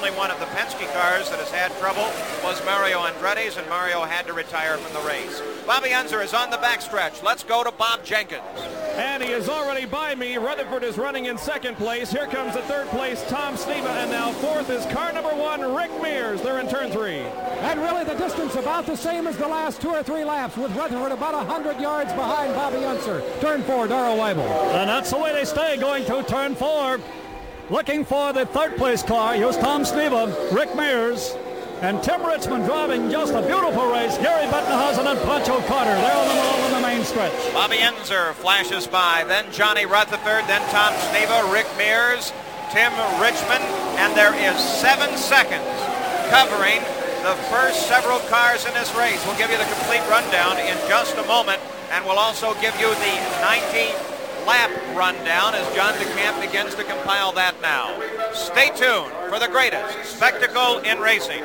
only one of the Penske cars that has had trouble was Mario Andretti's, and Mario had to retire from the race. Bobby Unser is on the backstretch. Let's go to Bob Jenkins. And he is already by me. Rutherford is running in second place. Here comes the third place, Tom Sneva, and now fourth is car number 1, Rick Mears. They're in turn 3. And really the distance about the same as the last 2 or 3 laps, with Rutherford about 100 yards behind Bobby Unser. Turn 4, Darrell Weibel. And that's the way they stay going through turn 4. Looking for the third place car. Here's Tom Sneva, Rick Mears, and Tim Richmond driving just a beautiful race. Gary Bettenhausen and Pancho Carter. They're on the wall in the main stretch. Bobby Unser flashes by, then Johnny Rutherford, then Tom Sneva, Rick Mears, Tim Richmond, and there is 7 seconds covering the first several cars in this race. We'll give you the complete rundown in just a moment, and we'll also give you the 90-lap rundown as John DeCamp begins to compile that now. Stay tuned for the greatest spectacle in racing.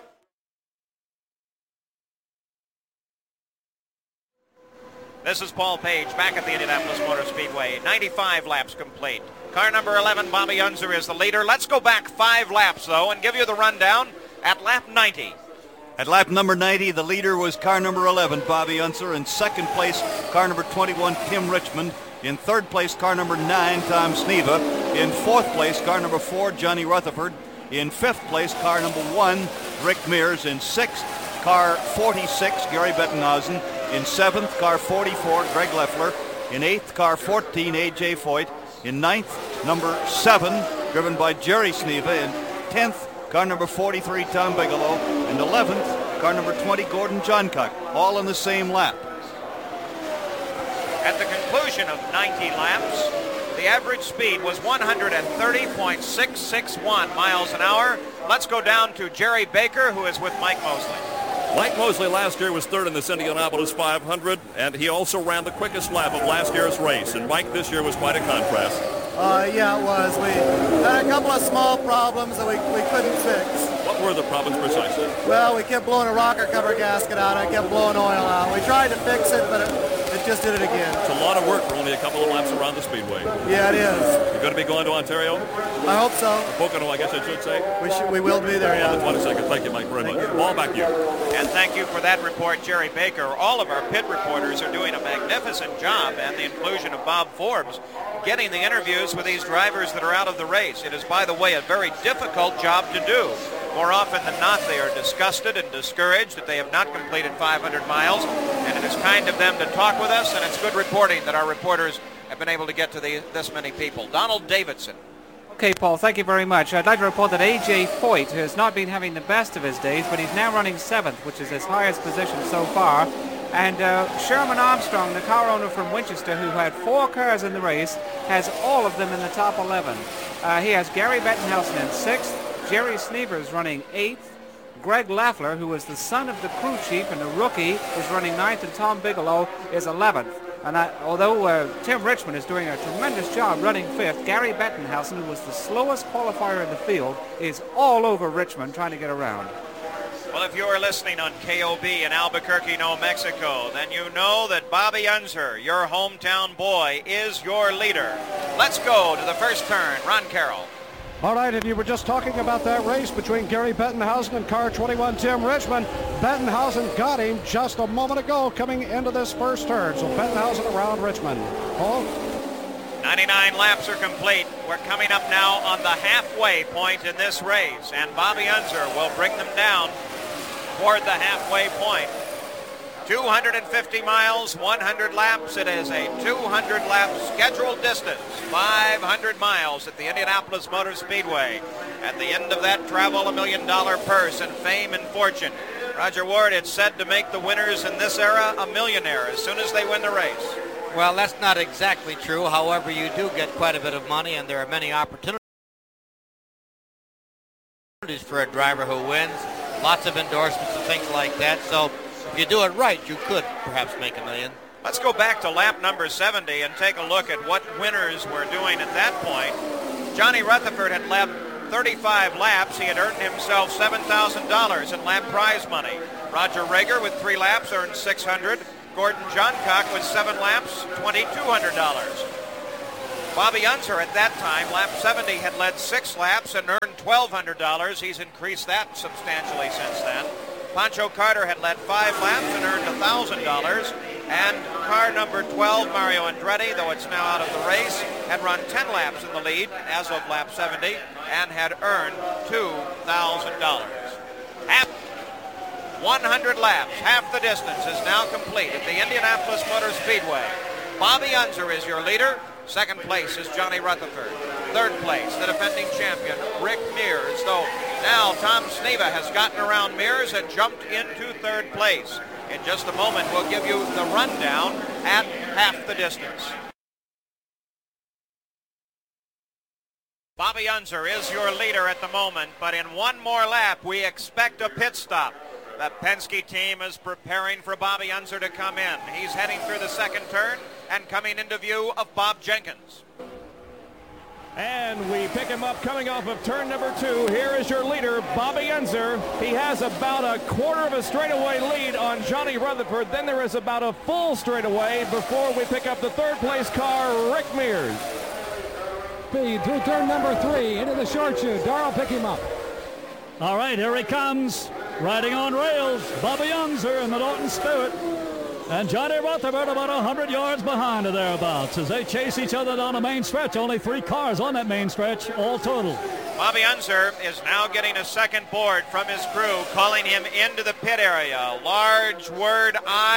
This is Paul Page back at the Indianapolis Motor Speedway. 95 laps complete. Car number 11, Bobby Unser, is the leader. Let's go back 5 laps, though, and give you the rundown at lap 90. At lap number 90, the leader was car number 11, Bobby Unser. In second place, car number 21, Tim Richmond. In third place, car number 9, Tom Sneva. In fourth place, car number 4, Johnny Rutherford. In fifth place, car number 1, Rick Mears. In sixth, car 46, Gary Bettenhausen. In seventh, car 44, Greg Leffler. In eighth, car 14, A.J. Foyt. In ninth, number 7, driven by Jerry Sneva. In 10th, car number 43, Tom Bigelow. And 11th, car number 20, Gordon Johncock, all in the same lap. At the conclusion of 90 laps, the average speed was 130.661 miles an hour. Let's go down to Jerry Baker, who is with Mike Mosley. Mike Mosley last year was third in this Indianapolis 500, and he also ran the quickest lap of last year's race. And Mike this year was quite a contrast. Yeah, it was. We had a couple of small problems that we couldn't fix. What were the problems precisely? Well, we kept blowing a rocker cover gasket out, and it kept blowing oil out. We tried to fix it, but it just did it again. It's a lot of work for only a couple of laps around the speedway. Yeah, it is. You're going to be going to Ontario? I hope so. Pocono, I guess I should say. We will be there, yeah. 22nd. Thank you, Mike, very much. Ball back to you. And thank you for that report, Jerry Baker. All of our pit reporters are doing a magnificent job, and the inclusion of Bob Forbes getting the interviews with these drivers that are out of the race. It is, by the way, a very difficult job to do. More often than not, they are disgusted and discouraged that they have not completed 500 miles, and it is kind of them to talk with us, and it's good reporting that our reporters have been able to get to this many people. Donald Davidson. Okay, Paul, thank you very much. I'd like to report that A.J. Foyt has not been having the best of his days, but he's now running 7th, which is his highest position so far. And Sherman Armstrong, the car owner from Winchester, who had 4 cars in the race, has all of them in the top 11. He has Gary Bettenhausen in 6th, Jerry Snevers running 8th, Greg Leffler, who is the son of the crew chief and a rookie, is running 9th, and Tom Bigelow is 11th. And although Tim Richmond is doing a tremendous job running 5th, Gary Bettenhausen, who was the slowest qualifier in the field, is all over Richmond trying to get around. Well, if you are listening on KOB in Albuquerque, New Mexico, then you know that Bobby Unser, your hometown boy, is your leader. Let's go to the first turn. Ron Carroll. All right, and you were just talking about that race between Gary Bettenhausen and car 21, Tim Richmond. Bettenhausen got him just a moment ago coming into this first turn. So Bettenhausen around Richmond. Paul? 99 laps are complete. We're coming up now on the halfway point in this race, and Bobby Unser will bring them down toward the halfway point. 250 miles, 100 laps. It is a 200-lap scheduled distance, 500 miles at the Indianapolis Motor Speedway. At the end of that travel, $1 million purse and fame and fortune. Roger Ward, it's said to make the winners in this era a millionaire as soon as they win the race. Well, that's not exactly true. However, you do get quite a bit of money, and there are many opportunities for a driver who wins. Lots of endorsements and things like that. So if you do it right, you could perhaps make $1 million. Let's go back to lap number 70 and take a look at what winners were doing at that point. Johnny Rutherford had led 35 laps. He had earned himself $7,000 in lap prize money. Roger Rager with 3 laps earned $600. Gordon Johncock with 7 laps, $2,200. Bobby Unser at that time, lap 70, had led 6 laps and earned $1,200. He's increased that substantially since then. Pancho Carter had led 5 laps and earned $1,000. And car number 12, Mario Andretti, though it's now out of the race, had run 10 laps in the lead as of lap 70 and had earned $2,000. 100 laps, half the distance, is now complete at the Indianapolis Motor Speedway. Bobby Unser is your leader. Second place is Johnny Rutherford. Third place, the defending champion, Rick Mears, though now Tom Sneva has gotten around Mears and jumped into third place. In just a moment, we'll give you the rundown at half the distance. Bobby Unser is your leader at the moment, but in one more lap, we expect a pit stop. The Penske team is preparing for Bobby Unser to come in. He's heading through the second turn and coming into view of Bob Jenkins. And we pick him up coming off of turn number 2. Here is your leader, Bobby Unser. He has about a quarter of a straightaway lead on Johnny Rutherford. Then there is about a full straightaway before we pick up the third place car, Rick Mears. Speed through turn number 3 into the short chute. Darrell, pick him up. All right, here he comes. Riding on rails, Bobby Unser in the Norton Spirit. And Johnny Rutherford about 100 yards behind or thereabouts as they chase each other down the main stretch. Only 3 cars on that main stretch, all total. Bobby Unser is now getting a second board from his crew, calling him into the pit area. Large word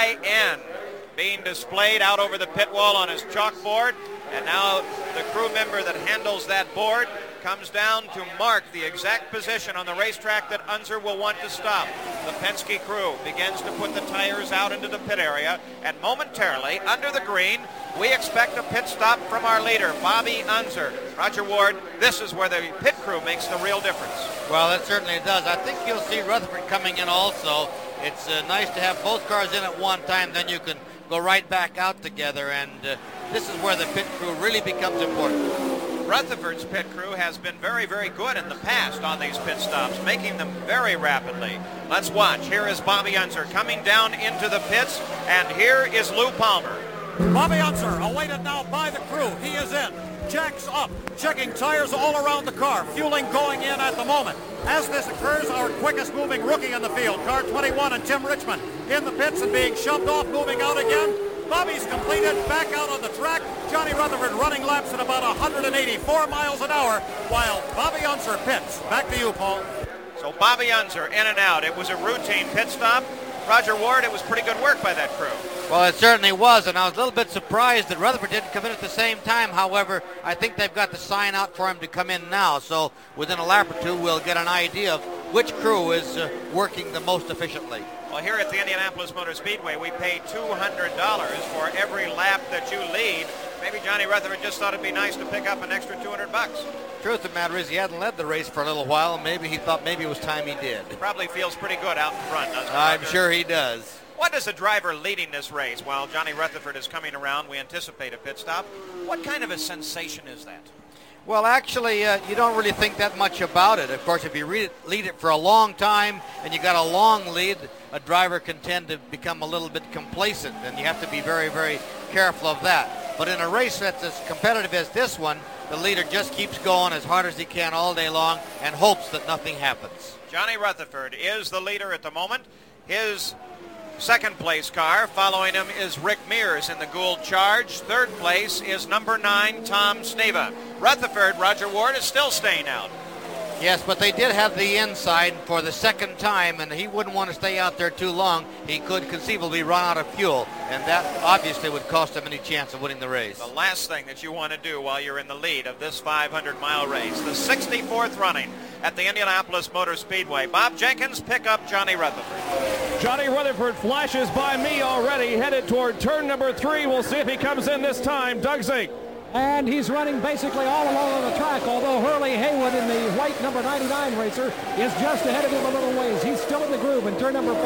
IN being displayed out over the pit wall on his chalkboard. And now the crew member that handles that board comes down to mark the exact position on the racetrack that Unser will want to stop. The Penske crew begins to put the tires out into the pit area, and momentarily, under the green, we expect a pit stop from our leader, Bobby Unser. Roger Ward, this is where the pit crew makes the real difference. Well, it certainly does. I think you'll see Rutherford coming in also. It's nice to have both cars in at one time, then you can go right back out together, and this is where the pit crew really becomes important. Rutherford's pit crew has been very, very good in the past on these pit stops, making them very rapidly. Let's watch. Here is Bobby Unser coming down into the pits, and here is Lou Palmer. Bobby Unser, awaited now by the crew. He is in. Jacks up, checking tires all around the car. Fueling going in at the moment. As this occurs, our quickest moving rookie in the field, car 21, and Tim Richmond in the pits and being shoved off, moving out again. Bobby's completed, back out on the track. Johnny Rutherford running laps at about 184 miles an hour, while Bobby Unser pits. Back to you, Paul. So Bobby Unser in and out. It was a routine pit stop. Roger Ward, it was pretty good work by that crew. Well, it certainly was, and I was a little bit surprised that Rutherford didn't come in at the same time. However, I think they've got the sign out for him to come in now, so within a lap or two, we'll get an idea of which crew is working the most efficiently. Well, here at the Indianapolis Motor Speedway, we pay $200 for every lap that you lead. Maybe Johnny Rutherford just thought it'd be nice to pick up an extra $200. Truth of the matter is he hadn't led the race for a little while, and maybe he thought maybe it was time he did. Probably feels pretty good out in front, doesn't he? I'm sure he does. What does a driver leading this race while Johnny Rutherford is coming around? We anticipate a pit stop. What kind of a sensation is that? Well, actually, you don't really think that much about it. Of course, if you lead it for a long time and you got a long lead, a driver can tend to become a little bit complacent, and you have to be very, very careful of that. But in a race that's as competitive as this one, the leader just keeps going as hard as he can all day long and hopes that nothing happens. Johnny Rutherford is the leader at the moment. His second place car following him is Rick Mears in the Gould Charge. Third place is number 9, Tom Sneva. Rutherford, Roger Ward, is still staying out. Yes, but they did have the inside for the second time, and he wouldn't want to stay out there too long. He could conceivably run out of fuel, and that obviously would cost him any chance of winning the race. The last thing that you want to do while you're in the lead of this 500-mile race, the 64th running at the Indianapolis Motor Speedway. Bob Jenkins, pick up Johnny Rutherford. Johnny Rutherford flashes by me already, headed toward turn number 3. We'll see if he comes in this time. Doug Zink. And he's running basically all along on the track, although Hurley Haywood in the white number 99 racer is just ahead of him a little ways. He's still in the groove in turn number 4.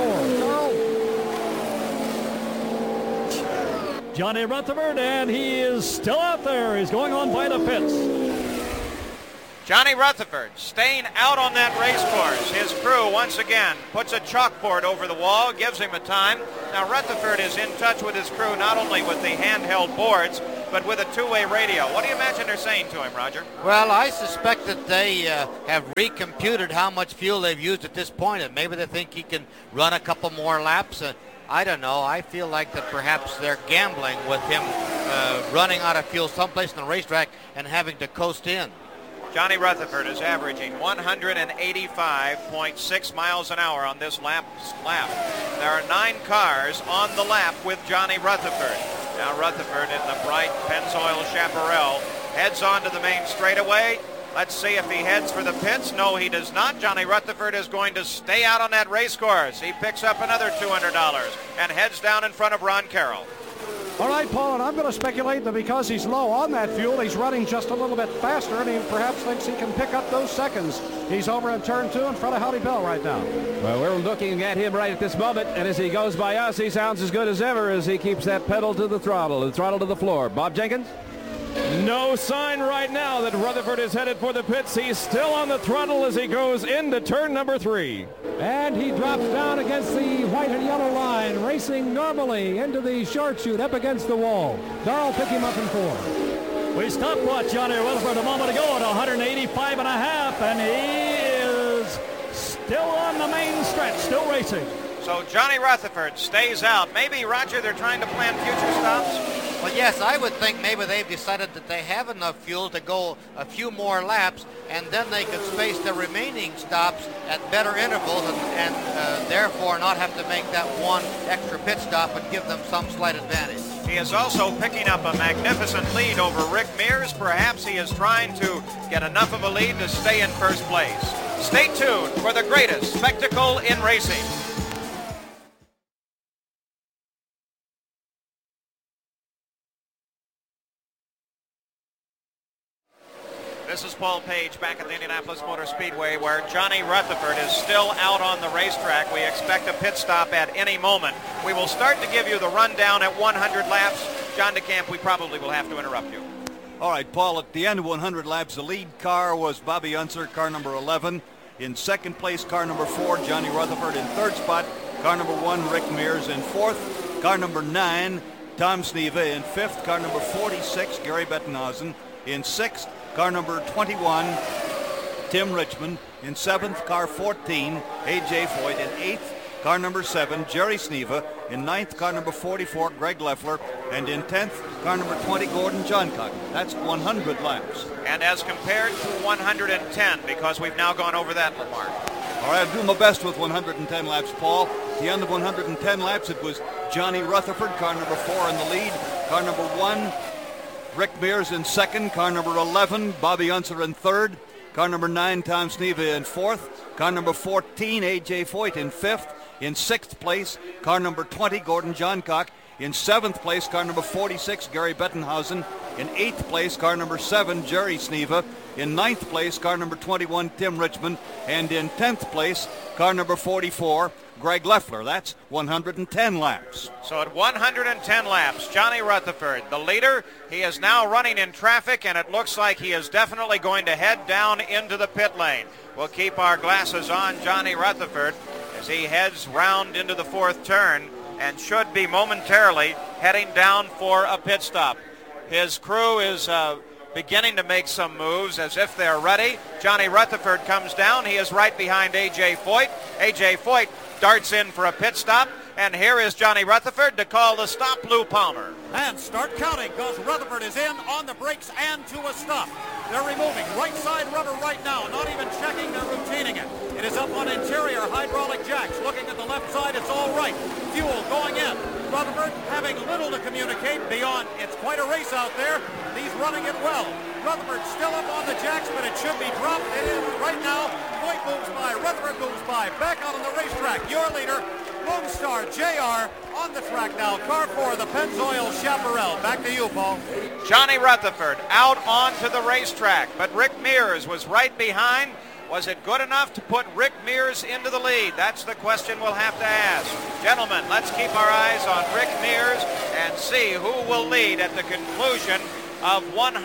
Carl? Johnny Rutherford, and he is still out there. He's going on by the pits. Johnny Rutherford staying out on that race course. His crew once again puts a chalkboard over the wall, gives him a time. Now Rutherford is in touch with his crew not only with the handheld boards, but with a two-way radio. What do you imagine they're saying to him, Roger? Well, I suspect that they have recomputed how much fuel they've used at this point, and maybe they think he can run a couple more laps. I don't know. I feel like that perhaps they're gambling with him running out of fuel someplace in the racetrack and having to coast in. Johnny Rutherford is averaging 185.6 miles an hour on this lap. There are 9 cars on the lap with Johnny Rutherford. Now Rutherford in the bright Pennzoil Chaparral heads onto the main straightaway. Let's see if he heads for the pits. No, he does not. Johnny Rutherford is going to stay out on that race course. He picks up another $200 and heads down in front of Ron Carroll. All right, Paul, and I'm going to speculate that because he's low on that fuel, he's running just a little bit faster, and he perhaps thinks he can pick up those seconds. He's over in turn 2 in front of Howdy Bell right now. Well, we're looking at him right at this moment, and as he goes by us, he sounds as good as ever as he keeps that pedal to the throttle to the floor. Bob Jenkins? No sign right now that Rutherford is headed for the pits. He's still on the throttle as he goes into turn number 3. And he drops down against the white and yellow line, racing normally into the short chute up against the wall. Darrell pick him up in 4. We stopped watch Johnny Rutherford a moment ago at 185 and a half, and he is still on the main stretch, still racing. So Johnny Rutherford stays out. Maybe, Roger, they're trying to plan future stops? Well, yes, I would think maybe they've decided that they have enough fuel to go a few more laps, and then they could space the remaining stops at better intervals and therefore not have to make that one extra pit stop and give them some slight advantage. He is also picking up a magnificent lead over Rick Mears. Perhaps he is trying to get enough of a lead to stay in first place. Stay tuned for the greatest spectacle in racing. This is Paul Page back at the Indianapolis Motor Speedway, where Johnny Rutherford is still out on the racetrack. We expect a pit stop at any moment. We will start to give you the rundown at 100 laps. John DeCamp, we probably will have to interrupt you. All right, Paul, at the end of 100 laps, the lead car was Bobby Unser, car number 11. In second place, car number 4, Johnny Rutherford. In third spot, car number 1, Rick Mears. In fourth, car number 9, Tom Sneva. In fifth, car number 46, Gary Bettenhausen. In sixth, car number 21, Tim Richmond. In seventh, car 14, A.J. Foyt. In eighth, car number 7, Jerry Sneva. In ninth, car number 44, Greg Leffler. And in 10th, car number 20, Gordon Johncock. That's 100 laps. And as compared to 110, because we've now gone over that mark. All right, I'll do my best with 110 laps, Paul. At the end of 110 laps, it was Johnny Rutherford, car number 4 in the lead. Car number 1, Rick Mears in second. Car number 11, Bobby Unser in third. Car number 9, Tom Sneva in fourth. Car number 14, A.J. Foyt in fifth. In sixth place, car number 20, Gordon Johncock. In seventh place, car number 46, Gary Bettenhausen. In eighth place, car number 7, Jerry Sneva. In ninth place, car number 21, Tim Richmond. And in 10th place, car number 44, Greg Leffler. That's 110 laps. So at 110 laps, Johnny Rutherford, the leader, he is now running in traffic, and it looks like he is definitely going to head down into the pit lane. We'll keep our glasses on Johnny Rutherford as he heads round into the fourth turn and should be momentarily heading down for a pit stop. His crew is beginning to make some moves as if they're ready. Johnny Rutherford comes down. He is right behind A.J. Foyt. A.J. Foyt darts in for a pit stop. And here is Johnny Rutherford to call the stop, Lou Palmer. And start counting, because Rutherford is in on the brakes and to a stop. They're removing right side rubber right now, not even checking, they're routining it. It is up on interior hydraulic jacks. Looking at the left side, it's all right. Fuel going in. Rutherford having little to communicate beyond, it's quite a race out there. He's running it well. Rutherford still up on the jacks, but it should be dropped. It is right now. Foyt moves by, Rutherford moves by. Back out on the racetrack, your leader, Lone Star JR on the track now. Car 4, the Pennzoil Chaparral. Back to you, Paul. Johnny Rutherford out onto the racetrack, but Rick Mears was right behind. Was it good enough to put Rick Mears into the lead? That's the question we'll have to ask. Gentlemen, let's keep our eyes on Rick Mears and see who will lead at the conclusion of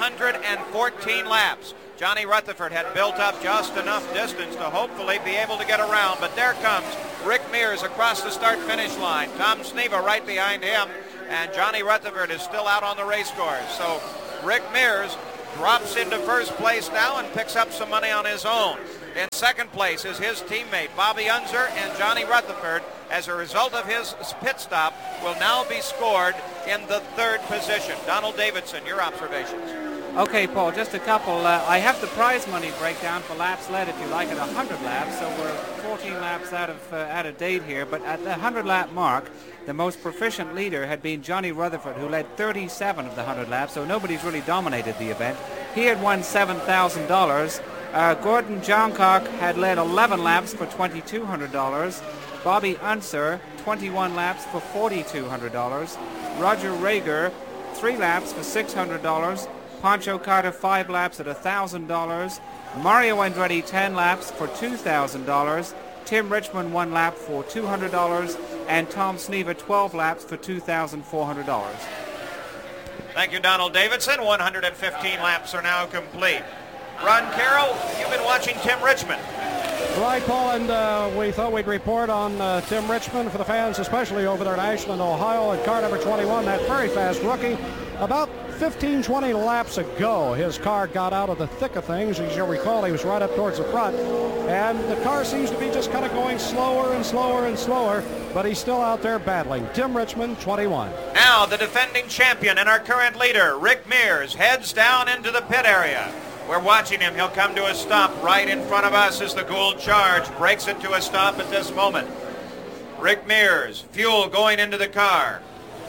114 laps. Johnny Rutherford had built up just enough distance to hopefully be able to get around, but there comes Rick Mears across the start-finish line. Tom Sneva right behind him, and Johnny Rutherford is still out on the race course. So Rick Mears drops into first place now and picks up some money on his own. In second place is his teammate Bobby Unser, and Johnny Rutherford, as a result of his pit stop, will now be scored in the third position. Donald Davidson, your observations. Okay, Paul, just a couple. I have the prize money breakdown for laps led, if you like, at 100 laps. So we're 14 laps out of date here. But at the 100-lap mark, the most proficient leader had been Johnny Rutherford, who led 37 of the 100 laps. So nobody's really dominated the event. He had won $7,000. Gordon Johncock had led 11 laps for $2,200. Bobby Unser, 21 laps for $4,200. Roger Rager, 3 laps for $600. Pancho Carter, 5 laps at $1,000. Mario Andretti, 10 laps for $2,000. Tim Richmond, 1 lap for $200. And Tom Sneva, 12 laps for $2,400. Thank you, Donald Davidson. 115 laps are now complete. Ron Carroll, you've been watching Tim Richmond. Right, Paul, and we thought we'd report on Tim Richmond for the fans, especially over there in Ashland, Ohio, at car number 21, that very fast rookie. About 15, 20 laps ago, his car got out of the thick of things. As you'll recall, he was right up towards the front, and the car seems to be just kind of going slower and slower and slower, but he's still out there battling. Tim Richmond, 21. Now, the defending champion and our current leader, Rick Mears, heads down into the pit area. We're watching him. He'll come to a stop right in front of us as the Gould Charge breaks it to a stop at this moment. Rick Mears, fuel going into the car.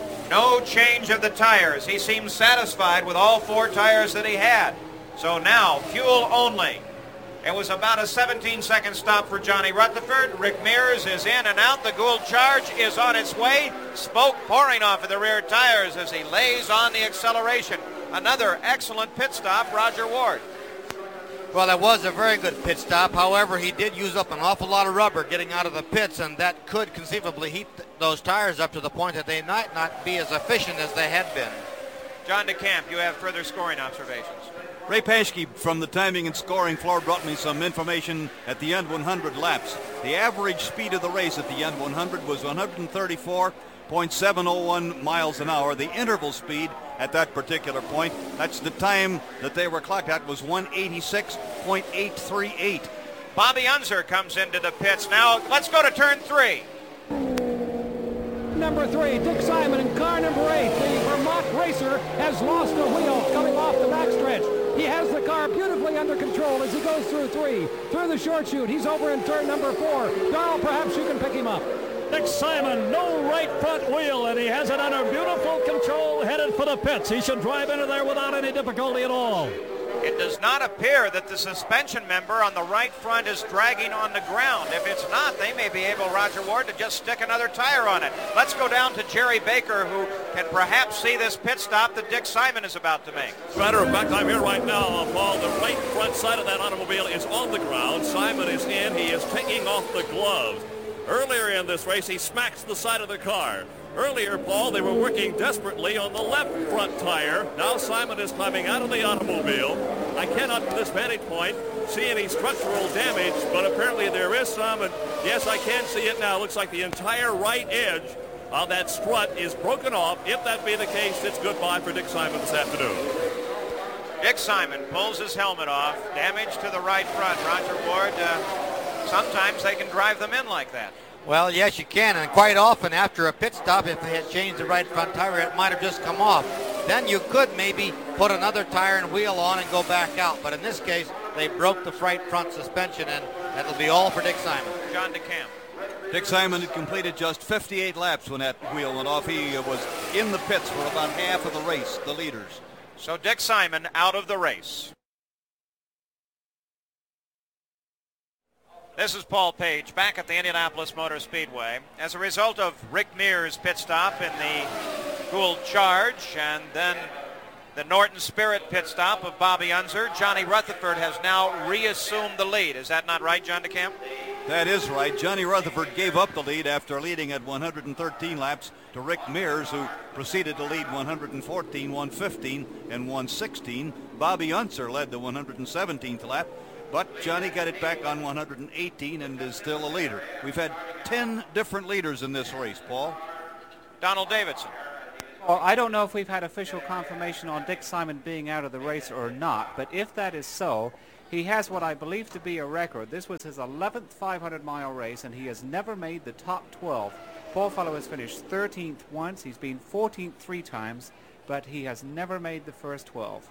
No change of the tires. He seems satisfied with all 4 tires that he had. So now, fuel only. It was about a 17-second stop for Johnny Rutherford. Rick Mears is in and out. The Gould Charge is on its way. Smoke pouring off of the rear tires as he lays on the acceleration. Another excellent pit stop, Roger Ward. Well, that was a very good pit stop. However, he did use up an awful lot of rubber getting out of the pits, and that could conceivably heat those tires up to the point that they might not be as efficient as they had been. John DeCamp, you have further scoring observations. Ray Paschke from the timing and scoring floor brought me some information at the end 100 laps. The average speed of the race at the end 100 was 134.701 miles an hour. The interval speed at that particular point, that's the time that they were clocked at, was 186.838. Bobby Unser comes into the pits now. Let's go to turn 3. Number 3, Dick Simon in car number 8. The Vermont racer has lost a wheel coming off the backstretch. He has the car beautifully under control as he goes through 3. Through the short chute, he's over in turn number 4. Darrell, perhaps you can pick him up. Dick Simon, no right front wheel, and he has it under beautiful control, headed for the pits. He should drive into there without any difficulty at all. It does not appear that the suspension member on the right front is dragging on the ground. If it's not, they may be able, Roger Ward, to just stick another tire on it. Let's go down to Jerry Baker, who can perhaps see this pit stop that Dick Simon is about to make. Matter of fact, I'm here right now, Paul. The right front side of that automobile is on the ground. Simon is in. He is taking off the gloves. Earlier in this race, he smacks the side of the car. Earlier, Paul, they were working desperately on the left front tire. Now Simon is climbing out of the automobile. I cannot, from this vantage point, see any structural damage, but apparently there is some. And yes, I can see it now. It looks like the entire right edge of that strut is broken off. If that be the case, it's goodbye for Dick Simon this afternoon. Dick Simon pulls his helmet off. Damage to the right front. Roger Ward, sometimes they can drive them in like that. Well, yes, you can, and quite often after a pit stop, if they had changed the right front tire, it might have just come off. Then you could maybe put another tire and wheel on and go back out. But in this case, they broke the right front suspension, and that'll be all for Dick Simon. John DeCamp. Dick Simon had completed just 58 laps when that wheel went off. He was in the pits for about half of the race, the leaders. So Dick Simon out of the race. This is Paul Page back at the Indianapolis Motor Speedway. As a result of Rick Mears' pit stop in the Gould Charge and then the Norton Spirit pit stop of Bobby Unser, Johnny Rutherford has now reassumed the lead. Is that not right, John DeCamp? That is right. Johnny Rutherford gave up the lead after leading at 113 laps to Rick Mears, who proceeded to lead 114, 115, and 116. Bobby Unser led the 117th lap. But Johnny got it back on 118 and is still a leader. We've had 10 different leaders in this race, Paul. Donald Davidson. Well, I don't know if we've had official confirmation on Dick Simon being out of the race or not, but if that is so, he has what I believe to be a record. This was his 11th 500-mile race, and he has never made the top 12. Paul Fellow has finished 13th once. He's been 14th 3 times, but he has never made the first 12.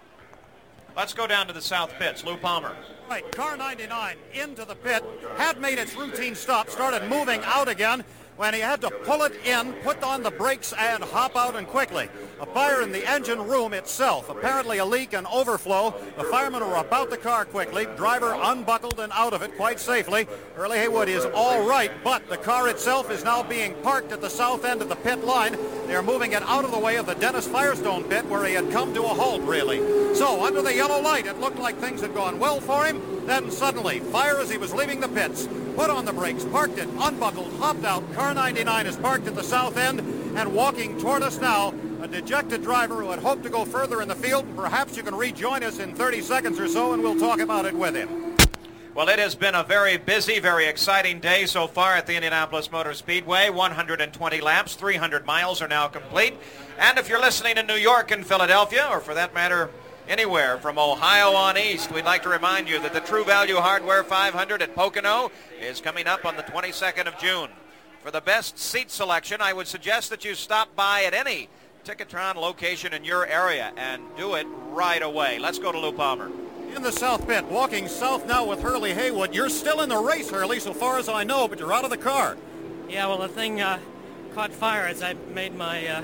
Let's go down to the south pits. Lou Palmer. Right, car 99 into the pit, had made its routine stop, started moving out again when he had to pull it in, put on the brakes, and hop out and quickly. A fire in the engine room itself, apparently a leak and overflow. The firemen were about the car quickly. Driver unbuckled and out of it quite safely. Hurley Haywood is all right, but the car itself is now being parked at the south end of the pit line. They're moving it out of the way of the Dennis Firestone pit where he had come to a halt, really. So under the yellow light, it looked like things had gone well for him. Then suddenly, fire as he was leaving the pits. Put on the brakes, parked it, unbuckled, hopped out. Car 99 is parked at the south end and walking toward us now. A dejected driver who had hoped to go further in the field. Perhaps you can rejoin us in 30 seconds or so and we'll talk about it with him. Well, it has been a very busy, very exciting day so far at the Indianapolis Motor Speedway. 120 laps, 300 miles are now complete. And if you're listening in New York and Philadelphia, or for that matter, anywhere from Ohio on east, we'd like to remind you that the True Value Hardware 500 at Pocono is coming up on the 22nd of June. For the best seat selection, I would suggest that you stop by at any Ticketron location in your area and do it right away. Let's go to Lou Palmer. In the south pit, walking south now with Hurley Haywood. You're still in the race, Hurley, so far as I know, but you're out of the car. Yeah, well, the thing caught fire as I made my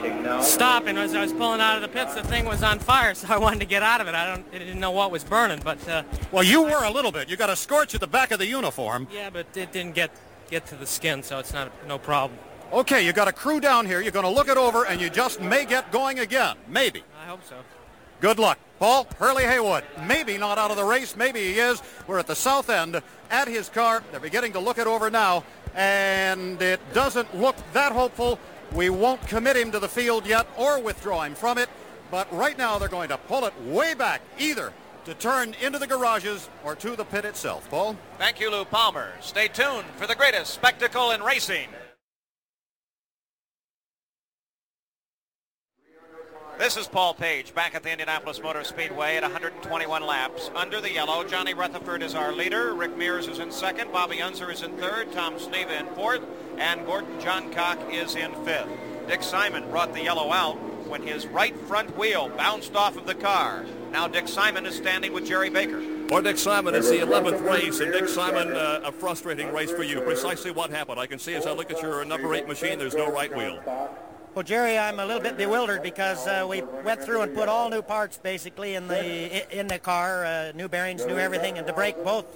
stop, and as I was pulling out of the pits, the thing was on fire, so I wanted to get out of it. I didn't know what was burning, but... well, you were a little bit. You got a scorch at the back of the uniform. Yeah, but it didn't get to the skin, so it's no problem. Okay, you got a crew down here. You're going to look it over, and you just may get going again. Maybe. I hope so. Good luck. Paul, Hurley Haywood, maybe not out of the race. Maybe he is. We're at the south end at his car. They're beginning to look it over now, and it doesn't look that hopeful. We won't commit him to the field yet or withdraw him from it, but right now they're going to pull it way back, either to turn into the garages or to the pit itself. Paul? Thank you, Lou Palmer. Stay tuned for the greatest spectacle in racing. This is Paul Page back at the Indianapolis Motor Speedway at 121 laps. Under the yellow, Johnny Rutherford is our leader. Rick Mears is in second. Bobby Unser is in third. Tom Sneva in fourth. And Gordon Johncock is in fifth. Dick Simon brought the yellow out when his right front wheel bounced off of the car. Now Dick Simon is standing with Jerry Baker. For Dick Simon, it's the 11th race, and Dick Simon, a frustrating race for you. Precisely what happened? I can see as I look at your number 8 machine, there's no right wheel. Well, Jerry, I'm a little bit bewildered because we went through and put all new parts basically in the car, new bearings, new everything, and to break both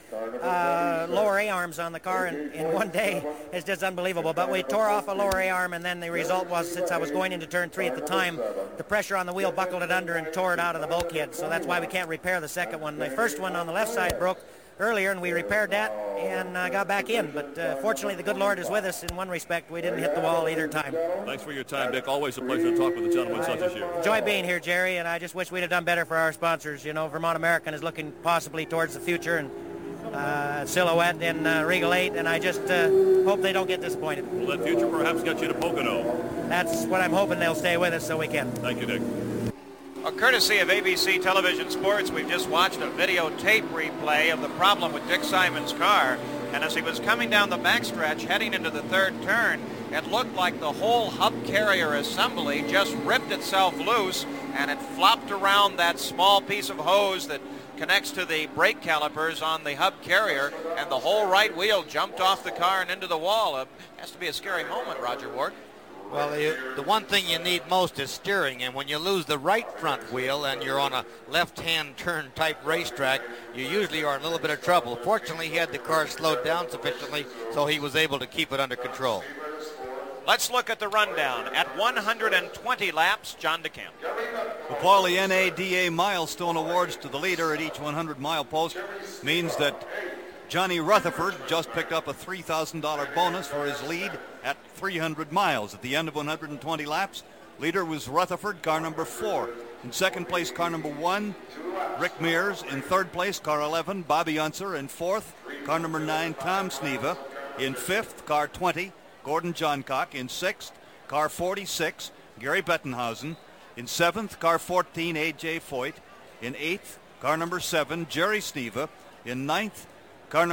lower A-arms on the car in one day is just unbelievable. But we tore off a lower A-arm, and then the result was, since I was going into turn 3 at the time, the pressure on the wheel buckled it under and tore it out of the bulkhead. So that's why we can't repair the second one. The first one on the left side broke earlier, and we repaired that and got back in. But fortunately, the good Lord is with us in one respect. We didn't hit the wall either time. Thanks for your time, Dick. Always a pleasure to talk with a gentleman such as you. Enjoy being here, Jerry, and I just wish we'd have done better for our sponsors. You know, Vermont American is looking possibly towards the future, and Silhouette and Regal 8, and I just hope they don't get disappointed. Will that future perhaps get you to Pocono? That's what I'm hoping. They'll stay with us so we can. Thank you, Dick. A courtesy of ABC Television Sports, we've just watched a videotape replay of the problem with Dick Simon's car. And as he was coming down the backstretch, heading into the third turn, it looked like the whole hub carrier assembly just ripped itself loose, and it flopped around that small piece of hose that connects to the brake calipers on the hub carrier, and the whole right wheel jumped off the car and into the wall. It has to be a scary moment, Roger Ward. Well, the one thing you need most is steering, and when you lose the right front wheel and you're on a left-hand turn type racetrack, you usually are in a little bit of trouble. Fortunately, he had the car slowed down sufficiently, so he was able to keep it under control. Let's look at the rundown. At 120 laps, John DeCamp. The Paulie NADA milestone awards to the leader at each 100-mile post means that Johnny Rutherford just picked up a $3,000 bonus for his lead at 300 miles. At the end of 120 laps, leader was Rutherford, car number 4. In second place, car number 1, Rick Mears. In third place, car 11, Bobby Unser. In fourth, car number 9, Tom Sneva. In fifth, car 20, Gordon Johncock. In sixth, car 46, Gary Bettenhausen. In 7th, car 14, A.J. Foyt. In 8th, car number 7, Jerry Sneva. In 9th,